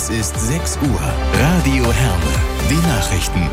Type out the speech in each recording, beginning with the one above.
Es ist 6 Uhr. Radio Herne. Die Nachrichten.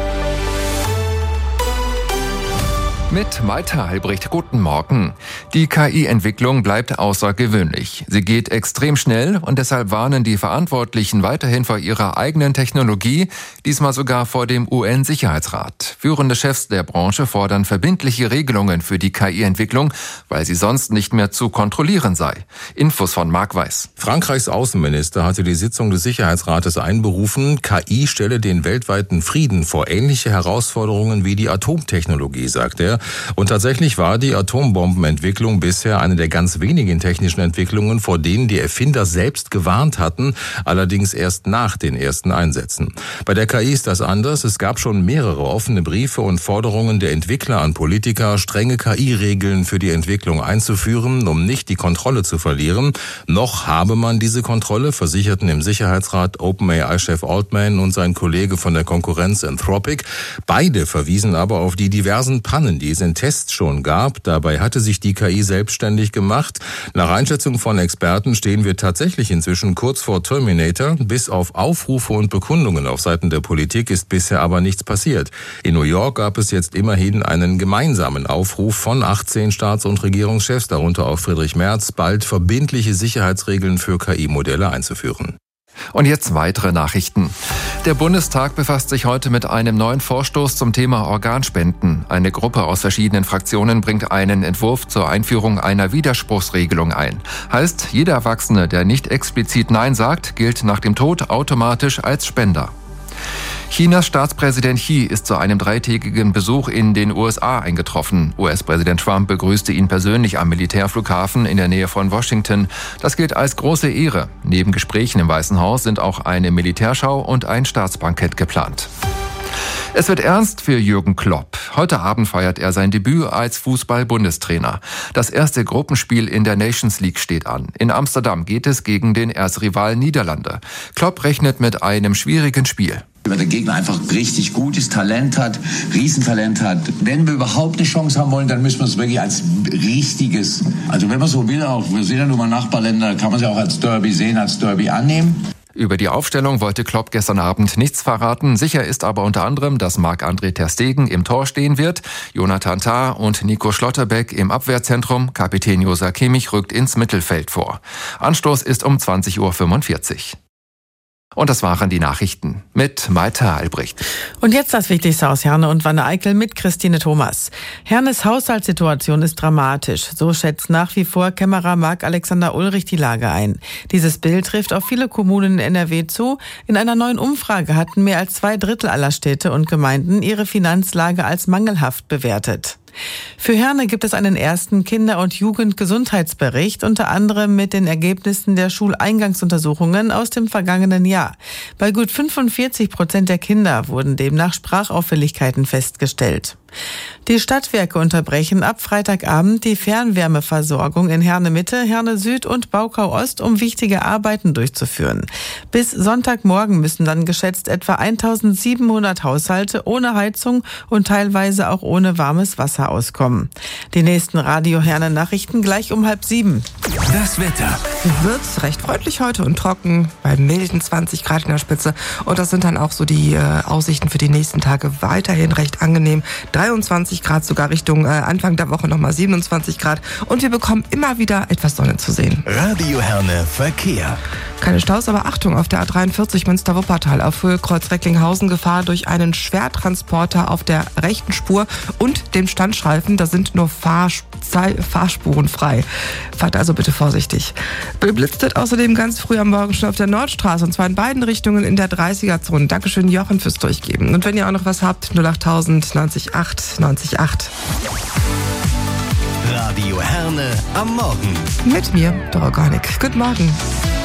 Mit Maita Albrecht, guten Morgen. Die KI-Entwicklung bleibt außergewöhnlich. Sie geht extrem schnell und deshalb warnen die Verantwortlichen weiterhin vor ihrer eigenen Technologie, diesmal sogar vor dem UN-Sicherheitsrat. Führende Chefs der Branche fordern verbindliche Regelungen für die KI-Entwicklung, weil sie sonst nicht mehr zu kontrollieren sei. Infos von Marc Weiß. Frankreichs Außenminister hatte die Sitzung des Sicherheitsrates einberufen. KI stelle den weltweiten Frieden vor ähnliche Herausforderungen wie die Atomtechnologie, sagt er. Und tatsächlich war die Atombombenentwicklung bisher eine der ganz wenigen technischen Entwicklungen, vor denen die Erfinder selbst gewarnt hatten, allerdings erst nach den ersten Einsätzen. Bei der KI ist das anders. Es gab schon mehrere offene Briefe und Forderungen der Entwickler an Politiker, strenge KI-Regeln für die Entwicklung einzuführen, um nicht die Kontrolle zu verlieren. Noch habe man diese Kontrolle, versicherten im Sicherheitsrat OpenAI-Chef Altman und sein Kollege von der Konkurrenz Anthropic. Beide verwiesen aber auf die diversen Pannen, die es in Tests schon gab. Dabei hatte sich die KI selbstständig gemacht. Nach Einschätzung von Experten stehen wir tatsächlich inzwischen kurz vor Terminator. Bis auf Aufrufe und Bekundungen auf Seiten der Politik ist bisher aber nichts passiert. In New York gab es jetzt immerhin einen gemeinsamen Aufruf von 18 Staats- und Regierungschefs, darunter auch Friedrich Merz, bald verbindliche Sicherheitsregeln für KI-Modelle einzuführen. Und jetzt weitere Nachrichten. Der Bundestag befasst sich heute mit einem neuen Vorstoß zum Thema Organspenden. Eine Gruppe aus verschiedenen Fraktionen bringt einen Entwurf zur Einführung einer Widerspruchsregelung ein. Heißt, jeder Erwachsene, der nicht explizit Nein sagt, gilt nach dem Tod automatisch als Spender. Chinas Staatspräsident Xi ist zu einem 3-tägigen Besuch in den USA eingetroffen. US-Präsident Trump begrüßte ihn persönlich am Militärflughafen in der Nähe von Washington. Das gilt als große Ehre. Neben Gesprächen im Weißen Haus sind auch eine Militärschau und ein Staatsbankett geplant. Es wird ernst für Jürgen Klopp. Heute Abend feiert er sein Debüt als Fußball-Bundestrainer. Das erste Gruppenspiel in der Nations League steht an. In Amsterdam geht es gegen den Erzrivalen Niederlande. Klopp rechnet mit einem schwierigen Spiel. Weil der Gegner einfach richtig gutes Talent hat, Riesentalent hat. Wenn wir überhaupt eine Chance haben wollen, dann müssen wir es wirklich als richtiges, also wenn man so will, auch wir sind ja nun mal Nachbarländer, kann man es ja auch als Derby sehen, als Derby annehmen. Über die Aufstellung wollte Klopp gestern Abend nichts verraten. Sicher ist aber unter anderem, dass Marc-André ter Stegen im Tor stehen wird, Jonathan Tah und Nico Schlotterbeck im Abwehrzentrum. Kapitän Josa Kimmich rückt ins Mittelfeld vor. Anstoß ist um 20:45 Uhr. Und das waren die Nachrichten mit Maita Albrecht. Und jetzt das Wichtigste aus Herne und Wanne-Eickel mit Christine Thomas. Hernes Haushaltssituation ist dramatisch. So schätzt nach wie vor Kämmerer Marc-Alexander Ulrich die Lage ein. Dieses Bild trifft auf viele Kommunen in NRW zu. In einer neuen Umfrage hatten mehr als 2/3 aller Städte und Gemeinden ihre Finanzlage als mangelhaft bewertet. Für Herne gibt es einen ersten Kinder- und Jugendgesundheitsbericht, unter anderem mit den Ergebnissen der Schuleingangsuntersuchungen aus dem vergangenen Jahr. Bei gut 45% der Kinder wurden demnach Sprachauffälligkeiten festgestellt. Die Stadtwerke unterbrechen ab Freitagabend die Fernwärmeversorgung in Herne Mitte, Herne Süd und Baukau Ost, um wichtige Arbeiten durchzuführen. Bis Sonntagmorgen müssen dann geschätzt etwa 1700 Haushalte ohne Heizung und teilweise auch ohne warmes Wasser auskommen. Die nächsten Radio Herne Nachrichten gleich um 6:30. Das Wetter. Wird recht freundlich heute und trocken, bei milden 20 Grad in der Spitze. Und das sind dann auch so die Aussichten für die nächsten Tage, weiterhin recht angenehm. 23 Grad, sogar Richtung Anfang der Woche nochmal 27 Grad. Und wir bekommen immer wieder etwas Sonne zu sehen. Radio Herne Verkehr. Keine Staus, aber Achtung, auf der A43 Münster-Wuppertal auf Höhe Kreuz-Recklinghausen Gefahr durch einen Schwertransporter auf der rechten Spur und dem Standstreifen. Da sind nur Fahrspuren frei. Fahrt also bitte vorsichtig. Beblitzt wird außerdem ganz früh am Morgen schon auf der Nordstraße, und zwar in beiden Richtungen in der 30er-Zone. Dankeschön, Jochen, fürs Durchgeben. Und wenn ihr auch noch was habt, 08000 90 8 90 8. Radio Herne am Morgen. Mit mir, Dora Gornik. Guten Morgen.